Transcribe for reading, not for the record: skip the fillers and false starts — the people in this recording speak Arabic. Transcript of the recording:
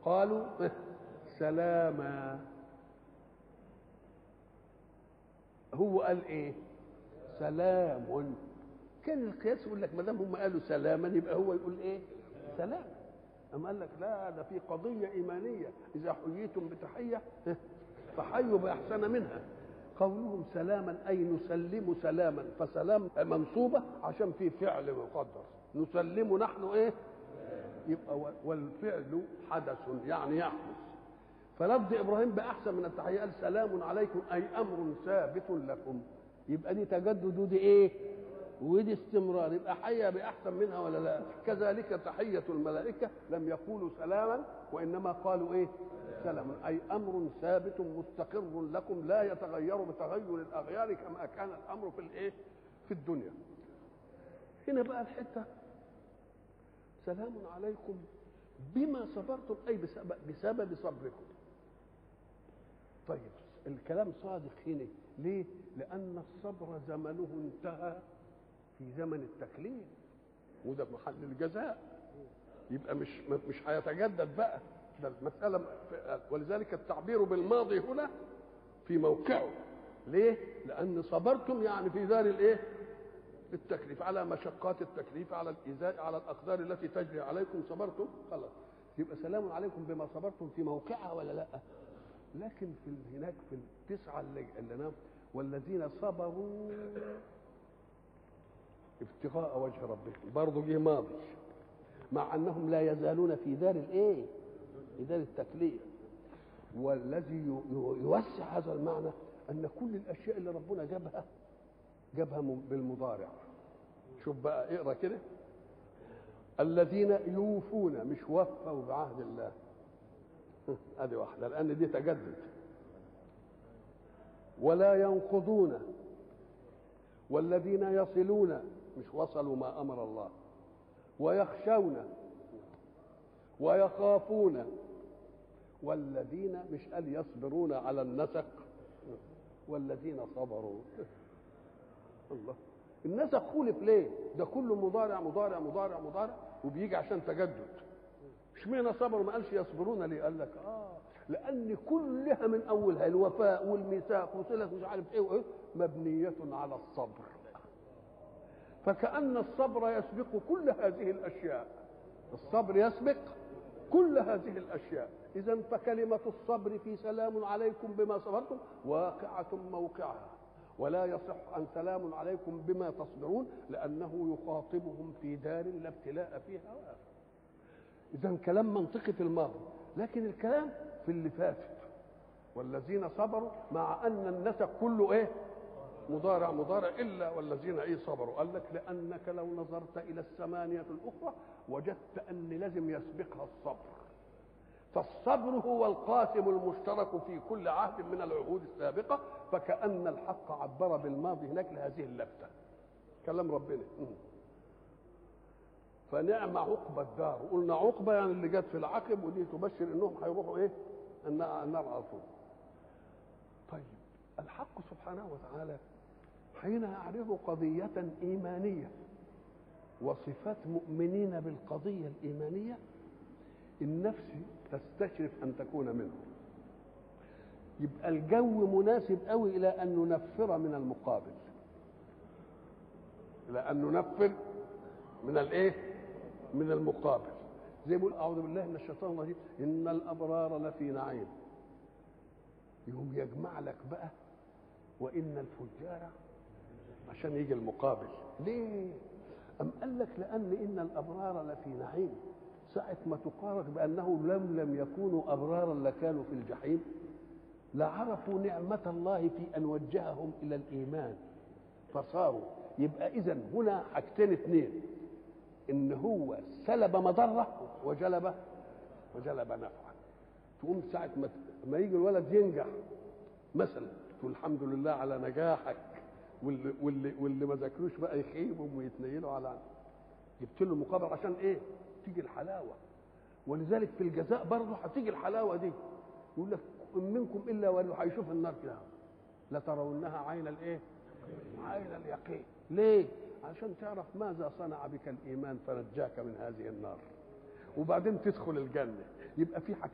قالوا سلاما. هو قال ايه؟ سلام. كان القياس يقول لك ما دام هم قالوا سلاما يبقى هو يقول ايه؟ سلام. أم قال لك لا، ده في قضية إيمانية، إذا حييتم بتحية فحيوا بأحسن منها. قولهم سلاما أي نسلم سلاما، فسلام منصوبة عشان في فعل مقدر، نسلم نحن إيه؟ يبقى والفعل حدث يعني يحدث. فلفظ إبراهيم بأحسن من التحية قال سلام عليكم أي أمر ثابت لكم، يبقى دي تجدد ودي إيه؟ ودي استمرار، يبقى حيا بأحسن منها ولا لا؟ كذلك تحية الملائكة لم يقولوا سلاما وإنما قالوا إيه؟ سلام أي أمر ثابت مستقر لكم لا يتغير بتغير الأغيار كما كان الأمر في الإيه؟ في الدنيا. هنا بقى الحتة سلام عليكم بما صبرتم أي بسبب صبركم. طيب الكلام صادق هنا ليه؟ لأن الصبر زمنه انتهى في زمن التكليف، وده محل الجزاء، يبقى مش هيتجدد بقى، ده المسألة. ولذلك التعبير بالماضي هنا في موقعه. ليه؟ لأن صبرتم يعني في دار الايه؟ التكليف، على مشقات التكليف، على الإيذاء، على الأقدار التي تجري عليكم صبرتم، خلاص يبقى سلام عليكم بما صبرتم في موقعها ولا لا؟ لكن في هناك في التسعة اللي نام والذين صبروا ابتغاء وجه ربهم برضه جه ماضي، مع انهم لا يزالون في دار الايه؟ في دار التكليف. والذي يوسع هذا المعنى ان كل الاشياء اللي ربنا جابها بالمضارع. شوف بقى اقرا كده، الذين يوفون، مش وفوا بعهد الله، ادي واحده لان دي تجدد. ولا ينقضون، والذين يصلون، مش وصلوا ما امر الله. ويخشون ويخافون، والذين مش قال يصبرون على النسق، والذين صبروا. الله، النسق خولف ليه؟ ده كله مضارع مضارع مضارع مضارع وبيجي عشان تجدد. اشمعنى صبروا ما قالش يصبرون ليه؟ قال لك لان كلها من اولها الوفاء والميثاق وصله مش عارف ايه وايه مبنيه على الصبر، فكأن الصبر يسبق كل هذه الاشياء، الصبر يسبق كل هذه الاشياء. اذا فكلمه الصبر في سلام عليكم بما صبرتم واقعه موقعها، ولا يصح ان سلام عليكم بما تصبرون لانه يخاطبهم في دار لا ابتلاء فيها وآخر. اذا كلام منطقي في الماضي، لكن الكلام في اللي فاتت والذين صبروا، مع ان النسق كله ايه؟ مضارع مضارع، الا والذين ايه؟ صبروا. قال لك لانك لو نظرت الى الثمانيه الاخرى وجدت ان لازم يسبقها الصبر، فالصبر هو القاسم المشترك في كل عهد من العهود السابقه، فكأن الحق عبر بالماضي هناك لهذه اللفته. كلام ربنا. فنعم عقبى الدار، قلنا عقبى يعني اللي جت في العقب، ودي تبشر انهم هيروحوا ايه؟ النار على طول. طيب الحق سبحانه وتعالى حين يعرض قضية إيمانية وصفات مؤمنين بالقضية الإيمانية، النفس تستشرف أن تكون منه، يبقى الجو مناسب قوي إلى أن ننفر من المقابل، إلى أن ننفر من الإيه؟ من المقابل. زي بيقول أعوذ بالله من الشيطان الرجيم إن الأبرار لفي نعيم، يقوم يجمع لك بقى وإن الفجار عشان يجي المقابل. ليه؟ أم قال لك لأن إن الأبرار لفي نعيم ساعة ما تقارن بأنه لم يكونوا أبرارا لكانوا في الجحيم، لعرفوا نعمة الله في أن وجههم إلى الإيمان فصاروا. يبقى إذن هنا حاجتين اثنين، إن هو سلب مضرة وجلب نفعا. تقوم ساعة ما يجي الولد ينجح مثلا تقول الحمد لله على نجاحك، واللي ما ذاكروش بقى يخيبوا ويتنيلوا على جبت له مقابل عشان ايه؟ تيجي الحلاوه. ولذلك في الجزاء برضه هتيجي الحلاوه دي، يقول لك ان منكم الا وانه هيشوف النار كده لترونها عين الايه؟ عين اليقين. ليه؟ عشان تعرف ماذا صنع بك الايمان فنجاك من هذه النار، وبعدين تدخل الجنه. يبقى في